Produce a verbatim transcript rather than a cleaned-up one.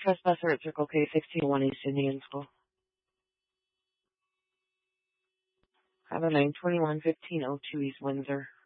Trespasser at Circle K, sixteen oh one East Indian School. Have a nine twenty-one fifteen oh two East Windsor.